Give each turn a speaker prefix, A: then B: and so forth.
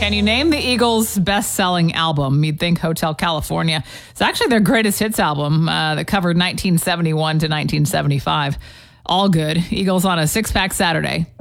A: Can you name the Eagles' best-selling album? You'd think Hotel California. It's actually their greatest hits album that covered 1971 to 1975. All good. Eagles on a six-pack Saturday.